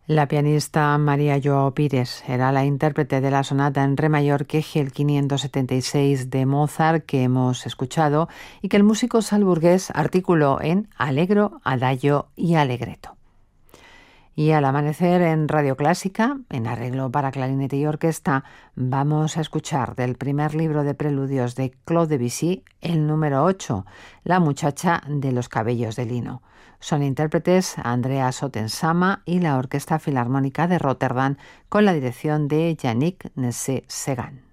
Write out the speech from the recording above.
La pianista María Joao Pires era la intérprete de la sonata en re mayor Kegel 576 de Mozart que hemos escuchado y que el músico salburgués articuló en allegro, adagio y allegretto. Y al amanecer en Radio Clásica, en arreglo para clarinete y orquesta, vamos a escuchar del primer libro de preludios de Claude Debussy, el número 8, La muchacha de los cabellos de lino. Son intérpretes Andrea Sottensama y la Orquesta Filarmónica de Rotterdam con la dirección de Yannick Nessé-Segan.